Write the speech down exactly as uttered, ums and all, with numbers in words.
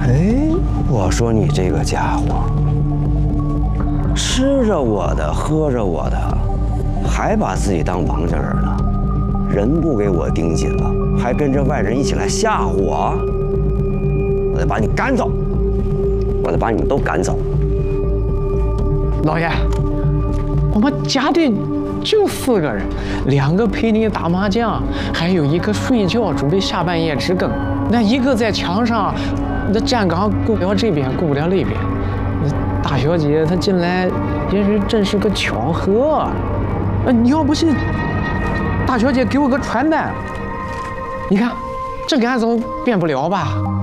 哎，我说你这个家伙，吃着我的，喝着我的，还把自己当王家人呢，人不给我盯紧了，还跟着外人一起来吓唬我，我得把你赶走，我得把你们都赶走。 老爷，我们家里就四个人，两个陪你打麻将，还有一个睡觉，准备下半夜值更。那一个在墙上，那站岗顾不了这边，顾不了那边。那大小姐她进来也是真是个巧合。呃，你要不信，大小姐给我个传单，你看，这杆子变不了吧？